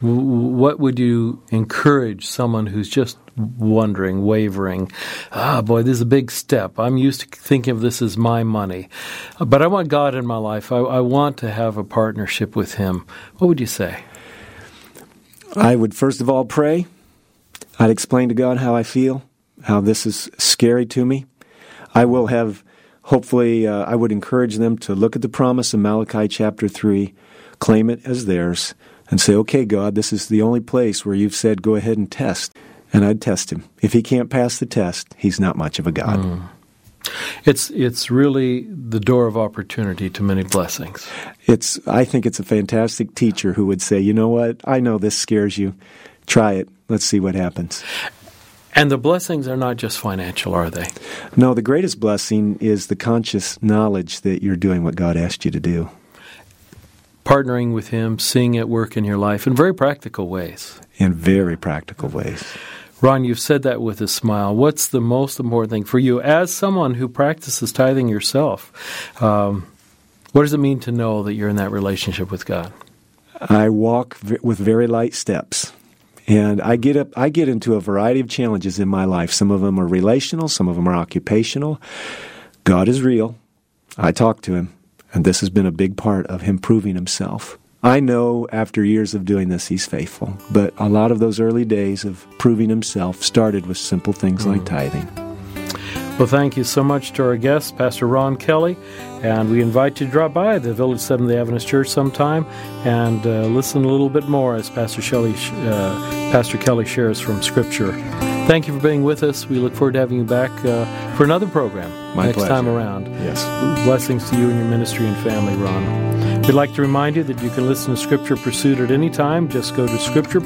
what would you encourage someone who's just wondering, wavering, boy, this is a big step. I'm used to thinking of this as my money, but I want God in my life. I want to have a partnership with Him. What would you say? I would first of all pray. I'd explain to God how I feel, how this is scary to me. I will have, hopefully, I would encourage them to look at the promise in Malachi chapter 3, claim it as theirs, and say, okay, God, this is the only place where you've said go ahead and test. And I'd test him. If he can't pass the test, he's not much of a God. It's really the door of opportunity to many blessings. I think it's a fantastic teacher who would say, you know what, I know this scares you. Try it. Let's see what happens. And the blessings are not just financial, are they? No, the greatest blessing is the conscious knowledge that you're doing what God asked you to do. Partnering with Him, seeing it work in your life in very practical ways. In very practical ways. Ron, you've said that with a smile. What's the most important thing for you as someone who practices tithing yourself? What does it mean to know that you're in that relationship with God? I walk with very light steps. And I get into a variety of challenges in my life. Some of them are relational, some of them are occupational. God is real. I talk to Him, and this has been a big part of Him proving Himself. I know after years of doing this, He's faithful. But a lot of those early days of proving Himself started with simple things like tithing. Well, thank you so much to our guest, Pastor Ron Kelly, and we invite you to drop by the Village Seventh-day Adventist Church sometime and listen a little bit more as Pastor Kelly shares from Scripture. Thank you for being with us. We look forward to having you back for another program next time around. Yes. Blessings to you and your ministry and family, Ron. We'd like to remind you that you can listen to Scripture Pursuit at any time. Just go to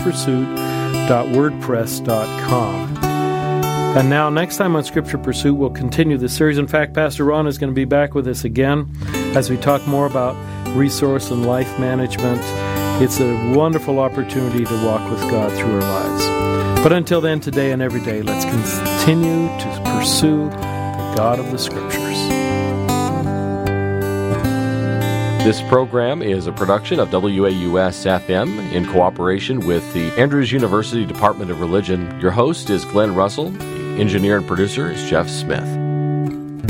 scripturepursuit.wordpress.com. And now, next time on Scripture Pursuit, we'll continue the series. In fact, Pastor Ron is going to be back with us again as we talk more about resource and life management. It's a wonderful opportunity to walk with God through our lives. But until then, today and every day, let's continue to pursue the God of the Scriptures. This program is a production of WAUS-FM in cooperation with the Andrews University Department of Religion. Your host is Glenn Russell. The engineer and producer is Jeff Smith.